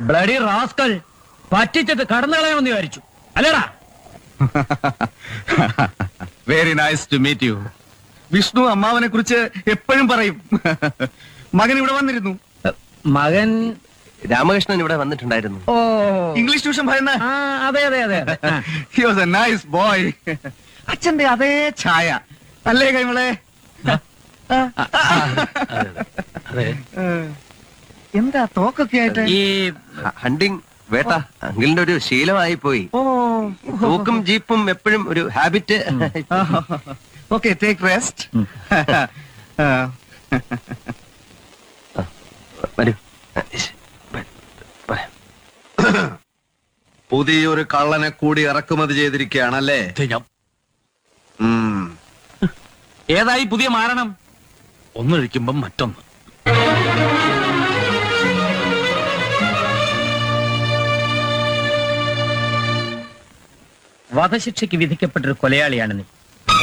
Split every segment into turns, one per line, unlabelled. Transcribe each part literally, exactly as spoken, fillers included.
Bloody rascal പറ്റിച്ചിട്ട് കടന്നു കളയാമെന്ന് വിചാരിച്ചു അല്ലേടാ?
Very nice to meet you. Vishnu അമ്മാവനെ കുറിച്ച് എപ്പോഴും പറയും. മകൻ ഇവിടെ വന്നിരുന്നു.
മകൻ
രാമകൃഷ്ണൻ ഇവിടെ വന്നിട്ടുണ്ടായിരുന്നു.
ഓ
ഇംഗ്ലീഷ് ട്യൂഷൻ പറയുന്ന
ആ, അതെ അതെ അതെ അതെ. ആ.
He was A nice boy. അച്ഛന്റെ അതേ ഛായ അല്ലേ കൈമളെ?
അതെ.
എന്താ തോക്കൊക്കെ ആയിട്ട്?
ഈ
ഹണ്ടിങ് വേട്ട അങ്കിളിന്റെ ഒരു ശീലമായി പോയി.
ഓ
തോക്കും ജീപ്പും എപ്പോഴും ഒരു ഹാബിറ്റ്.
Okay, take rest.
വരൂ.
പുതിയൊരു കള്ളനെ കൂടി ഇറക്കുമതി ചെയ്തിരിക്കുകയാണല്ലേ? ഉം.
ഏതായി പുതിയ മാരണം? ഒന്നൊഴിക്കുമ്പം മറ്റൊന്ന്. വധശിക്ഷയ്ക്ക് വിധിക്കപ്പെട്ടൊരു കൊലയാളിയാണ് നീ.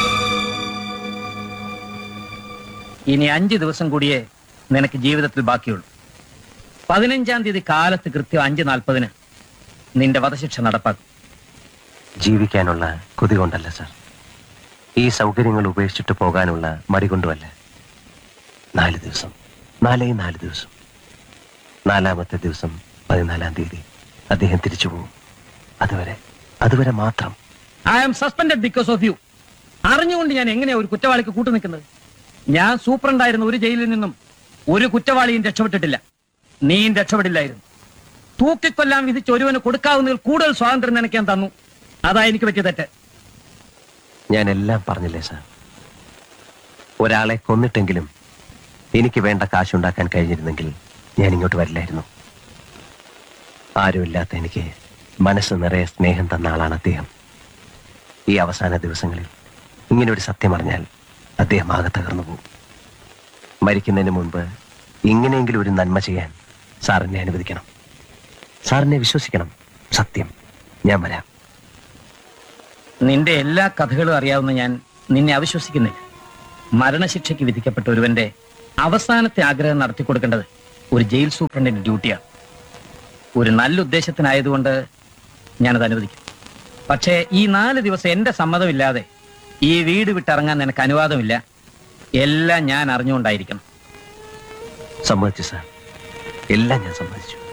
ഇനി അഞ്ചു ദിവസം കൂടിയേ നിനക്ക് ജീവിതത്തിൽ ബാക്കിയുള്ളൂ. പതിനഞ്ചാം തീയതി കാലത്ത് കൃത്യം അഞ്ച് നാൽപ്പതിന് നിന്റെ വധശിക്ഷ നടപ്പാക്കും.
ജീവിക്കാനുള്ള കൊതി കൊണ്ടല്ല സർ, ഈ സൗകര്യങ്ങൾ ഉപേക്ഷിച്ചിട്ട് പോകാനുള്ള മടി കൊണ്ടുമല്ല. നാല് ദിവസം, നാലേ നാല് ദിവസം. നാലാമത്തെ ദിവസം പതിനാലാം തീയതി അദ്ദേഹം തിരിച്ചു പോകും. അതുവരെ അതുവരെ മാത്രം.
I am suspended because of U. അറിഞ്ഞുകൊണ്ട് ഞാൻ എങ്ങനെയാ ഒരു കുറ്റവാളിക്ക് കൂട്ടു നിൽക്കുന്നത്? ഞാൻ സൂപ്രണ്ടായിരുന്ന ഒരു ജയിലിൽ നിന്നും ഒരു കുറ്റവാളിയും രക്ഷപ്പെട്ടിട്ടില്ല. നീയും രക്ഷപ്പെടില്ലായിരുന്നു. തൂക്കിക്കൊല്ലാൻ വിധിച്ച് ഒരുവന് കൊടുക്കാവുന്നതിൽ കൂടുതൽ സ്വാതന്ത്ര്യം നിനക്ക് ഞാൻ തന്നു. അതാ എനിക്ക് പറ്റിയ തെറ്റ്.
ഞാൻ എല്ലാം പറഞ്ഞില്ലേ സാർ? ഒരാളെ കൊന്നിട്ടെങ്കിലും എനിക്ക് വേണ്ട കാശുണ്ടാക്കാൻ കഴിഞ്ഞിരുന്നെങ്കിൽ ഞാൻ ഇങ്ങോട്ട് വരില്ലായിരുന്നു. ആരുമില്ലാത്ത എനിക്ക് മനസ്സ് നിറയെ സ്നേഹം തന്ന ആളാണ് അദ്ദേഹം. ഈ അവസാന ദിവസങ്ങളിൽ ഇങ്ങനെ ഒരു സത്യം അറിഞ്ഞാൽ അദ്ദേഹം ആകെ തകർന്നു പോകും. മരിക്കുന്നതിന് മുൻപ് ഇങ്ങനെയെങ്കിലും ഒരു നന്മ ചെയ്യാൻ സാറിനെ അനുവദിക്കണം. സാറിനെ വിശ്വസിക്കണം. സത്യം, ഞാൻ വരാം.
നിന്റെ എല്ലാ കഥകളും അറിയാവുന്ന ഞാൻ നിന്നെ അവിശ്വസിക്കുന്നില്ല. മരണശിക്ഷയ്ക്ക് വിധിക്കപ്പെട്ട ഒരുവന്റെ അവസാനത്തെ ആഗ്രഹം നടത്തി കൊടുക്കേണ്ടത് ഒരു ജയിൽ സൂപ്രണ്ടിന്റെ ഡ്യൂട്ടിയാണ്. ഒരു നല്ല ഉദ്ദേശത്തിനായതുകൊണ്ട് ഞാനത് അനുവദിക്കും. പക്ഷേ ഈ നാല് ദിവസം എന്റെ സമ്മതമില്ലാതെ ഈ വീട് വിട്ടിറങ്ങാൻ നിനക്ക് അനുവാദമില്ല. എല്ലാം ഞാൻ അറിഞ്ഞുകൊണ്ടായിരിക്കണം.
സമ്മതിച്ചു സാർ, എല്ലാം ഞാൻ സമ്മതിച്ചു.